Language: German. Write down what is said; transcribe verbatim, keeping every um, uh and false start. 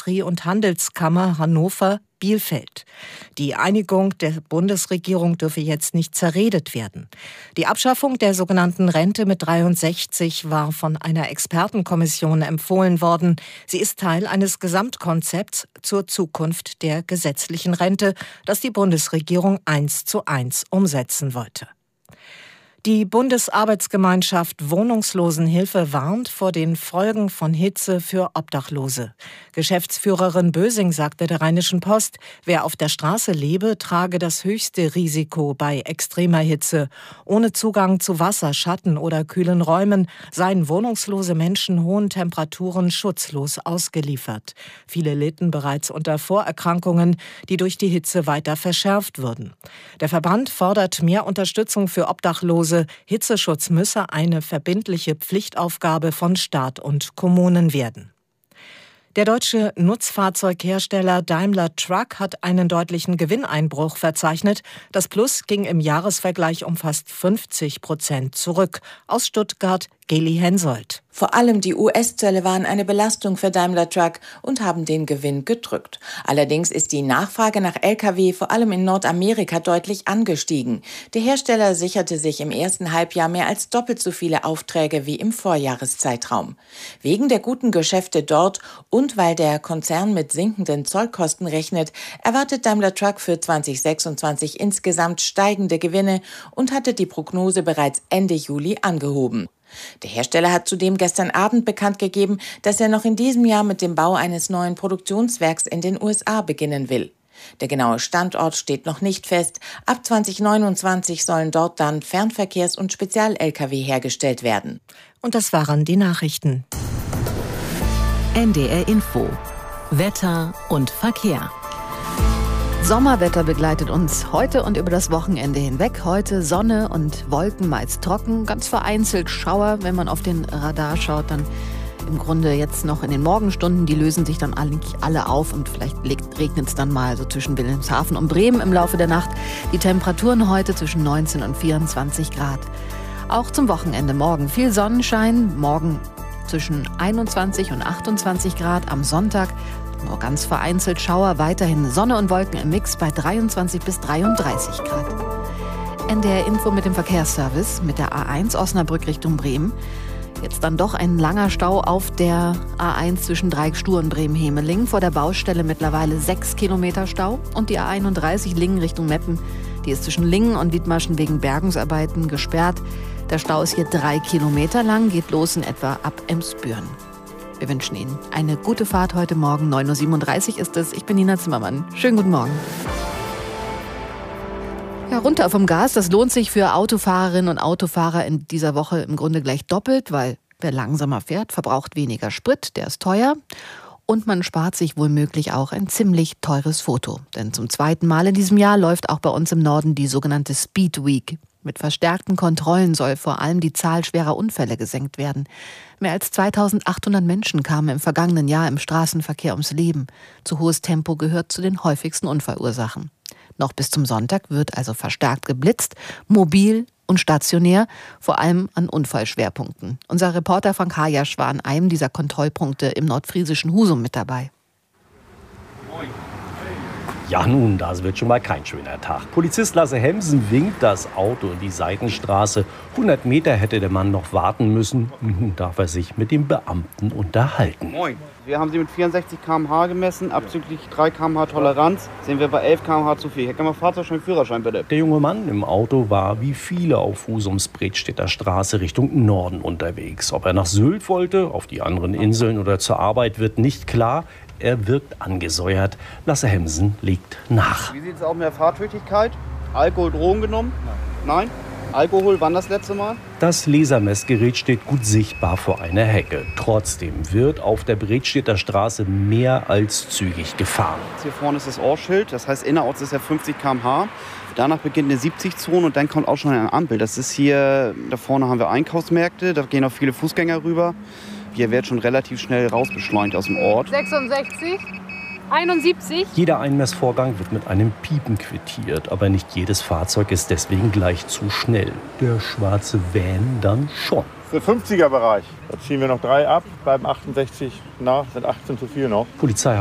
Industrie- und Handelskammer Hannover Bielefeld. Die Einigung der Bundesregierung dürfe jetzt nicht zerredet werden. Die Abschaffung der sogenannten Rente mit dreiundsechzig war von einer Expertenkommission empfohlen worden. Sie ist Teil eines Gesamtkonzepts zur Zukunft der gesetzlichen Rente, das die Bundesregierung eins zu eins umsetzen wollte. Die Bundesarbeitsgemeinschaft Wohnungslosenhilfe warnt vor den Folgen von Hitze für Obdachlose. Geschäftsführerin Bösing sagte der Rheinischen Post, wer auf der Straße lebe, trage das höchste Risiko bei extremer Hitze. Ohne Zugang zu Wasser, Schatten oder kühlen Räumen seien wohnungslose Menschen hohen Temperaturen schutzlos ausgeliefert. Viele litten bereits unter Vorerkrankungen, die durch die Hitze weiter verschärft würden. Der Verband fordert mehr Unterstützung für Obdachlose. Hitzeschutz müsse eine verbindliche Pflichtaufgabe von Staat und Kommunen werden. Der deutsche Nutzfahrzeughersteller Daimler Truck hat einen deutlichen Gewinneinbruch verzeichnet. Das Plus ging im Jahresvergleich um fast fünfzig Prozent zurück. Aus Stuttgart Geli Hensoldt. Vor allem die U S-Zölle waren eine Belastung für Daimler Truck und haben den Gewinn gedrückt. Allerdings ist die Nachfrage nach L K W vor allem in Nordamerika deutlich angestiegen. Der Hersteller sicherte sich im ersten Halbjahr mehr als doppelt so viele Aufträge wie im Vorjahreszeitraum. Wegen der guten Geschäfte dort und weil der Konzern mit sinkenden Zollkosten rechnet, erwartet Daimler Truck für zwanzig sechsundzwanzig insgesamt steigende Gewinne und hatte die Prognose bereits Ende Juli angehoben. Der Hersteller hat zudem gestern Abend bekannt gegeben, dass er noch in diesem Jahr mit dem Bau eines neuen Produktionswerks in den U S A beginnen will. Der genaue Standort steht noch nicht fest. Ab zwanzig neunundzwanzig sollen dort dann Fernverkehrs- und Spezial-L K W hergestellt werden. Und das waren die Nachrichten. N D R Info. Wetter und Verkehr. Sommerwetter begleitet uns heute und über das Wochenende hinweg. Heute Sonne und Wolken, meist trocken, ganz vereinzelt Schauer. Wenn man auf den Radar schaut, dann im Grunde jetzt noch in den Morgenstunden. Die lösen sich dann eigentlich alle auf und vielleicht regnet es dann mal so zwischen Wilhelmshaven und Bremen im Laufe der Nacht. Die Temperaturen heute zwischen neunzehn und vierundzwanzig Grad. Auch zum Wochenende morgen viel Sonnenschein. Morgen zwischen einundzwanzig und achtundzwanzig Grad. Am Sonntag nur ganz vereinzelt Schauer, weiterhin Sonne und Wolken im Mix bei dreiundzwanzig bis dreiunddreißig Grad. N D R Info mit dem Verkehrsservice mit der A eins Osnabrück Richtung Bremen. Jetzt dann doch ein langer Stau auf der A eins zwischen Dreieckstuhl und Bremen-Hemeling. Vor der Baustelle mittlerweile sechs Kilometer Stau. Und die A einunddreißig Lingen Richtung Meppen, die ist zwischen Lingen und Wiedmaschen wegen Bergungsarbeiten gesperrt. Der Stau ist hier drei Kilometer lang, geht los in etwa ab Emsbüren. Wir wünschen Ihnen eine gute Fahrt heute Morgen. neun Uhr siebenunddreißig ist es. Ich bin Nina Zimmermann. Schönen guten Morgen. Ja, runter vom Gas, das lohnt sich für Autofahrerinnen und Autofahrer in dieser Woche im Grunde gleich doppelt, weil wer langsamer fährt, verbraucht weniger Sprit, der ist teuer. Und man spart sich womöglich auch ein ziemlich teures Foto. Denn zum zweiten Mal in diesem Jahr läuft auch bei uns im Norden die sogenannte Speed Week. Mit verstärkten Kontrollen soll vor allem die Zahl schwerer Unfälle gesenkt werden. Mehr als zweitausendachthundert Menschen kamen im vergangenen Jahr im Straßenverkehr ums Leben. Zu hohes Tempo gehört zu den häufigsten Unfallursachen. Noch bis zum Sonntag wird also verstärkt geblitzt, mobil und stationär, vor allem an Unfallschwerpunkten. Unser Reporter Frank Hajasch war an einem dieser Kontrollpunkte im nordfriesischen Husum mit dabei. Ja nun, das wird schon mal kein schöner Tag. Polizist Lasse Hemsen winkt das Auto in die Seitenstraße. hundert Meter hätte der Mann noch warten müssen. Nun darf er sich mit dem Beamten unterhalten. Moin. Wir haben Sie mit vierundsechzig Kilometer pro Stunde gemessen. Abzüglich drei Kilometer pro Stunde Toleranz sind wir bei elf Kilometer pro Stunde zu viel. Hier kann man Fahrzeugschein, Führerschein bitte. Der junge Mann im Auto war wie viele auf Husums Bredstedter Straße Richtung Norden unterwegs. Ob er nach Sylt wollte, auf die anderen Inseln oder zur Arbeit, wird nicht klar. Er wirkt angesäuert. Lasse Hemsen legt nach. Wie sieht es aus mit der Fahrtüchtigkeit? Alkohol, Drogen genommen? Nein. Nein? Alkohol, wann das letzte Mal? Das Lasermessgerät steht gut sichtbar vor einer Hecke. Trotzdem wird auf der Bredstedter Straße mehr als zügig gefahren. Hier vorne ist das Ohrschild, das heißt innerorts ist ja fünfzig Kilometer pro Stunde. Danach beginnt eine siebzig-Zone und dann kommt auch schon eine Ampel. Das ist hier, da vorne haben wir Einkaufsmärkte, da gehen auch viele Fußgänger rüber. Hier wird schon relativ schnell rausbeschleunigt aus dem Ort. sechsundsechzig, einundsiebzig. Jeder Einmessvorgang wird mit einem Piepen quittiert, aber nicht jedes Fahrzeug ist deswegen gleich zu schnell. Der schwarze Van dann schon. Der fünfziger Bereich. Da ziehen wir noch drei ab, bleiben achtundsechzig nach, sind achtzehn zu viel noch. Polizei